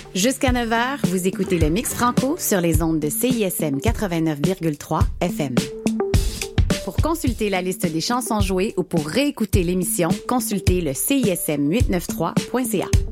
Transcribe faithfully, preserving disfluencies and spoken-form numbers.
Jusqu'à neuf heures, vous écoutez le Mix Franco sur les ondes de C I S M quatre-vingt-neuf virgule trois F M. Pour consulter la liste des chansons jouées ou pour réécouter l'émission, consultez le C I S M huit cent quatre-vingt-treize point C A.